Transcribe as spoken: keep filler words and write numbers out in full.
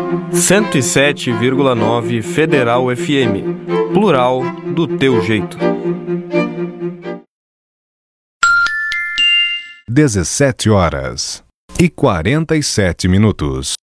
cento e sete vírgula nove Federal F M. Plural do teu jeito. dezessete horas e quarenta e sete minutos.